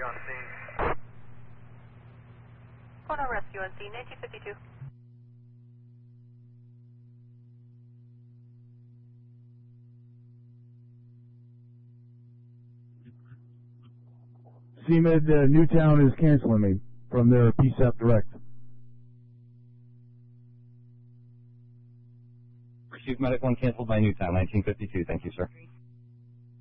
on scene. Corner rescue on scene, 1952. CMed Newtown is canceling me from their PSAP direct. Received medical and canceled by Newtown, 1952. Thank you, sir.